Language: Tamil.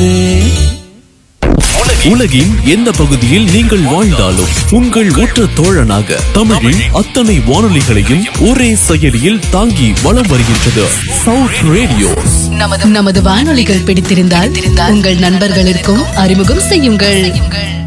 நிலவே. உலகின் எந்த பகுதியில் நீங்கள் வாழ்ந்தாலும் உங்கள் உற்ற தோழனாக தமிழின் அத்தனை வானொலிகளையும் ஒரே செயலியில் தாங்கி வலம் வருகின்றது சவுத் ரேடியோஸ். நமது வானொலிகள் பிடித்திருந்தால் உங்கள் நண்பர்களுக்கும் அறிமுகம் செய்யுங்கள்.